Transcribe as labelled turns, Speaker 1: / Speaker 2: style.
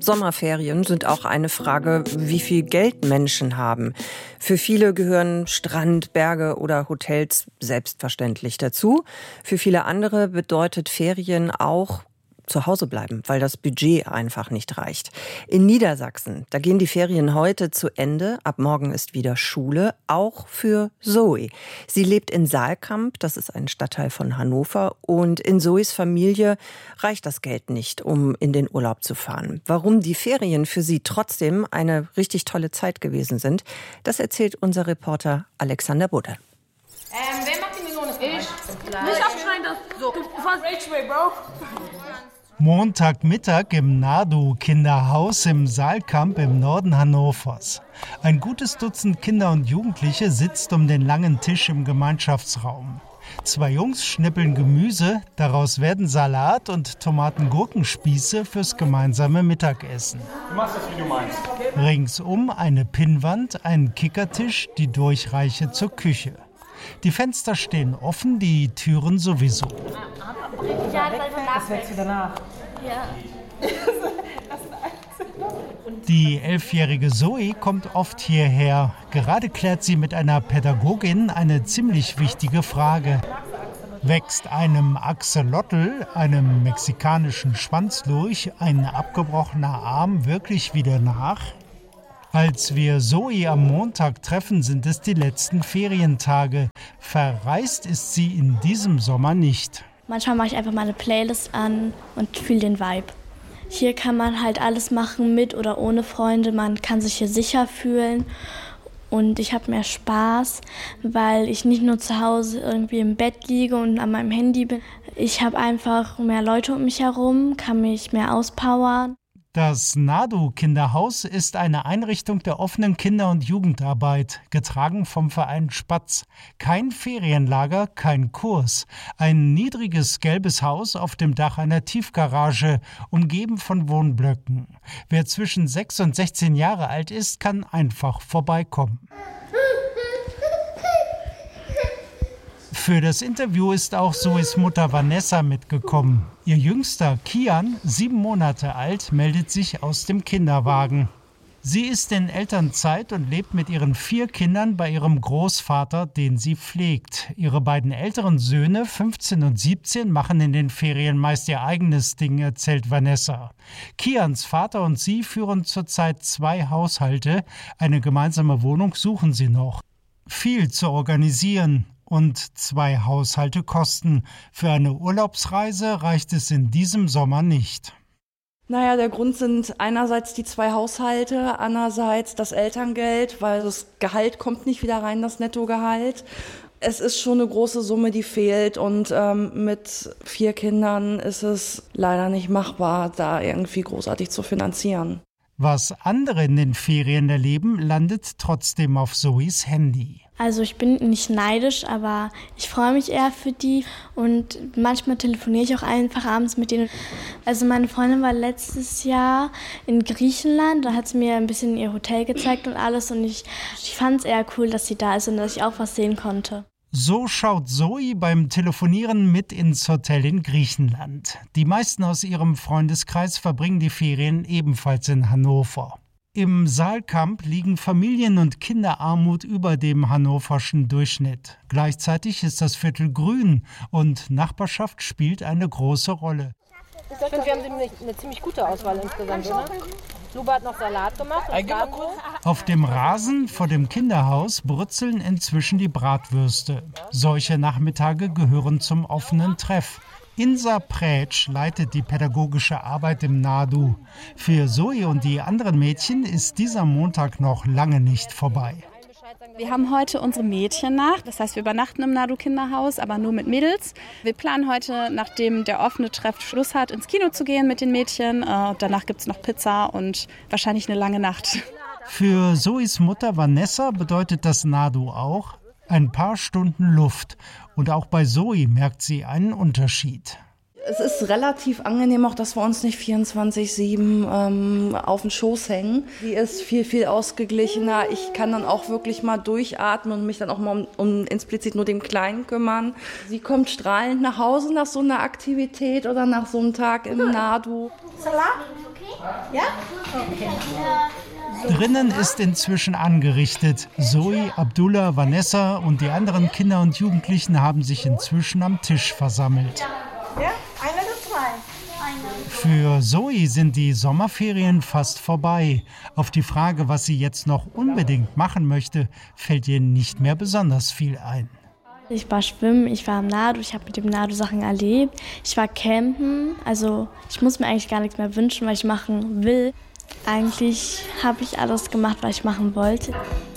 Speaker 1: Sommerferien sind auch eine Frage, wie viel Geld Menschen haben. Für viele gehören Strand, Berge oder Hotels selbstverständlich dazu. Für viele andere bedeutet Ferien auch zu Hause bleiben, weil das Budget einfach nicht reicht. In Niedersachsen, da gehen die Ferien heute zu Ende. Ab morgen ist wieder Schule, auch für Zoe. Sie lebt in Saalkamp, das ist ein Stadtteil von Hannover. Und in Zoes Familie reicht das Geld nicht, um in den Urlaub zu fahren. Warum die Ferien für sie trotzdem eine richtig tolle Zeit gewesen sind, das erzählt unser Reporter Alexander Budde.
Speaker 2: Wer macht die Melone? Ich. Nicht aufschreien, das so. Du fast Rage, Bro.
Speaker 3: Montagmittag im Nadu-Kinderhaus im Saalkamp im Norden Hannovers. Ein gutes Dutzend Kinder und Jugendliche sitzt um den langen Tisch im Gemeinschaftsraum. 2 Jungs schnippeln Gemüse, daraus werden Salat und Tomaten-Gurkenspieße fürs gemeinsame Mittagessen.
Speaker 4: Du machst das, wie du meinst.
Speaker 3: Ringsum eine Pinnwand, ein Kickertisch, die Durchreiche zur Küche. Die Fenster stehen offen, die Türen sowieso.
Speaker 2: Das wächst wieder nach.
Speaker 5: Ja.
Speaker 3: Die 11-jährige Zoe kommt oft hierher. Gerade klärt sie mit einer Pädagogin eine ziemlich wichtige Frage. Wächst einem Axolotl, einem mexikanischen Schwanzlurch, ein abgebrochener Arm wirklich wieder nach? Als wir Zoe am Montag treffen, sind es die letzten Ferientage. Verreist ist sie in diesem Sommer nicht.
Speaker 5: Manchmal mache ich einfach mal eine Playlist an und fühle den Vibe. Hier kann man halt alles machen, mit oder ohne Freunde. Man kann sich hier sicher fühlen und ich habe mehr Spaß, weil ich nicht nur zu Hause irgendwie im Bett liege und an meinem Handy bin. Ich habe einfach mehr Leute um mich herum, kann mich mehr auspowern.
Speaker 3: Das Nadu-Kinderhaus ist eine Einrichtung der offenen Kinder- und Jugendarbeit, getragen vom Verein Spatz. Kein Ferienlager, kein Kurs. Ein niedriges gelbes Haus auf dem Dach einer Tiefgarage, umgeben von Wohnblöcken. Wer zwischen 6 und 16 Jahre alt ist, kann einfach vorbeikommen. Für das Interview ist auch Zoes Mutter Vanessa mitgekommen. Ihr Jüngster Kian, 7 Monate alt, meldet sich aus dem Kinderwagen. Sie ist in Elternzeit und lebt mit ihren 4 Kindern bei ihrem Großvater, den sie pflegt. Ihre beiden älteren Söhne, 15 und 17, machen in den Ferien meist ihr eigenes Ding, erzählt Vanessa. Kians Vater und sie führen zurzeit 2 Haushalte. Eine gemeinsame Wohnung suchen sie noch. Viel zu organisieren. Und 2 Haushalte kosten. Für eine Urlaubsreise reicht es in diesem Sommer nicht.
Speaker 6: Naja, der Grund sind einerseits die 2 Haushalte, andererseits das Elterngeld, weil das Gehalt kommt nicht wieder rein, das Nettogehalt. Es ist schon eine große Summe, die fehlt und mit 4 Kindern ist es leider nicht machbar, da irgendwie großartig zu finanzieren.
Speaker 3: Was andere in den Ferien erleben, landet trotzdem auf Zoes Handy.
Speaker 5: Also ich bin nicht neidisch, aber ich freue mich eher für die und manchmal telefoniere ich auch einfach abends mit denen. Also meine Freundin war letztes Jahr in Griechenland, da hat sie mir ein bisschen ihr Hotel gezeigt und alles und ich fand es eher cool, dass sie da ist und dass ich auch was sehen konnte.
Speaker 3: So schaut Zoe beim Telefonieren mit ins Hotel in Griechenland. Die meisten aus ihrem Freundeskreis verbringen die Ferien ebenfalls in Hannover. Im Saalkamp liegen Familien- und Kinderarmut über dem hannoverschen Durchschnitt. Gleichzeitig ist das Viertel grün und Nachbarschaft spielt eine große Rolle.
Speaker 2: Ich finde, wir haben eine ziemlich gute Auswahl insgesamt, oder? Luba hat noch Salat gemacht.
Speaker 3: Auf dem Rasen vor dem Kinderhaus brutzeln inzwischen die Bratwürste. Solche Nachmittage gehören zum offenen Treff. Insa Prätsch leitet die pädagogische Arbeit im Nadu. Für Zoe und die anderen Mädchen ist dieser Montag noch lange nicht vorbei.
Speaker 7: Wir haben heute unsere Mädchennacht, das heißt wir übernachten im Nadu-Kinderhaus, aber nur mit Mädels. Wir planen heute, nachdem der offene Treff Schluss hat, ins Kino zu gehen mit den Mädchen. Danach gibt es noch Pizza und wahrscheinlich eine lange Nacht.
Speaker 3: Für Zoes Mutter Vanessa bedeutet das Nadu auch ein paar Stunden Luft. Und auch bei Zoe merkt sie einen Unterschied.
Speaker 6: Es ist relativ angenehm auch, dass wir uns nicht 24/7 auf den Schoß hängen. Die ist viel, viel ausgeglichener. Ich kann dann auch wirklich mal durchatmen und mich dann auch mal um explizit nur den Kleinen kümmern. Sie kommt strahlend nach Hause nach so einer Aktivität oder nach so einem Tag im NADU.
Speaker 4: Salat? Ja? Okay.
Speaker 3: Drinnen ist inzwischen angerichtet. Zoe, Abdullah, Vanessa und die anderen Kinder und Jugendlichen haben sich inzwischen am Tisch versammelt.
Speaker 4: Ja, eine oder zwei?
Speaker 3: Für Zoe sind die Sommerferien fast vorbei. Auf die Frage, was sie jetzt noch unbedingt machen möchte, fällt ihr nicht mehr besonders viel ein.
Speaker 5: Ich war schwimmen, ich war im NADU, ich habe mit dem NADU Sachen erlebt. Ich war campen, also ich muss mir eigentlich gar nichts mehr wünschen, was ich machen will. Eigentlich habe ich alles gemacht, was ich machen wollte.